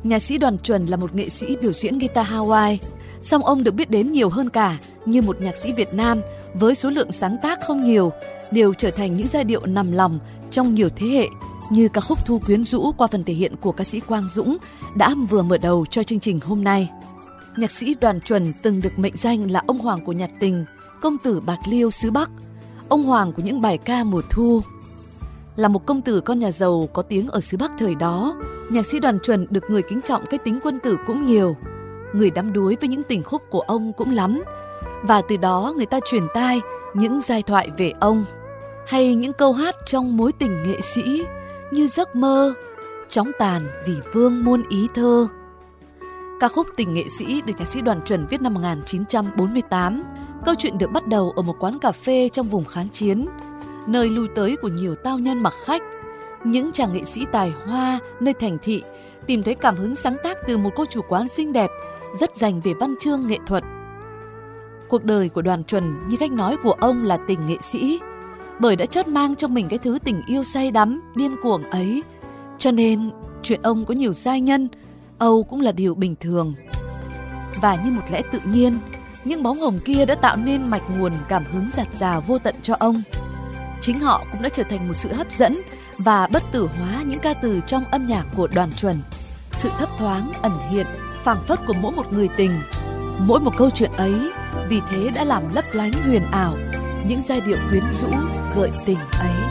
Nhạc sĩ Đoàn Chuẩn là một nghệ sĩ biểu diễn guitar Hawaii, song ông được biết đến nhiều hơn cả như một nhạc sĩ Việt Nam với số lượng sáng tác không nhiều, đều trở thành những giai điệu nằm lòng trong nhiều thế hệ, như ca khúc Thu Quyến Rũ qua phần thể hiện của ca sĩ Quang Dũng đã vừa mở đầu cho chương trình hôm nay. Nhạc sĩ Đoàn Chuẩn từng được mệnh danh là ông hoàng của nhạc tình, công tử Bạc Liêu xứ Bắc, ông hoàng của những bài ca mùa thu. Là một công tử con nhà giàu có tiếng ở xứ Bắc thời đó, nhạc sĩ Đoàn Chuẩn được người kính trọng cái tính quân tử cũng nhiều. Người đắm đuối với những tình khúc của ông cũng lắm, và từ đó người ta truyền tai những giai thoại về ông, hay những câu hát trong mối tình nghệ sĩ như Giấc mơ, Chóng tàn vì vương muôn ý thơ. Ca khúc Tình nghệ sĩ được nhạc sĩ Đoàn Chuẩn viết năm 1948. Câu chuyện được bắt đầu ở một quán cà phê trong vùng kháng chiến, nơi lui tới của nhiều tao nhân mặc khách. Những chàng nghệ sĩ tài hoa nơi thành thị tìm thấy cảm hứng sáng tác từ một cô chủ quán xinh đẹp, rất dành về văn chương nghệ thuật. Cuộc đời của Đoàn Chuẩn như cách nói của ông là tình nghệ sĩ, bởi đã chót mang trong mình cái thứ tình yêu say đắm, điên cuồng ấy. Cho nên chuyện ông có nhiều giai nhân, âu cũng là điều bình thường. Và như một lẽ tự nhiên, những bóng hồng kia đã tạo nên mạch nguồn cảm hứng dạt dào vô tận cho ông. Chính họ cũng đã trở thành một sự hấp dẫn và bất tử hóa những ca từ trong âm nhạc của Đoàn Chuẩn. Sự thấp thoáng, ẩn hiện, phảng phất của mỗi một người tình, mỗi một câu chuyện ấy vì thế đã làm lấp lánh huyền ảo những giai điệu quyến rũ gợi tình ấy.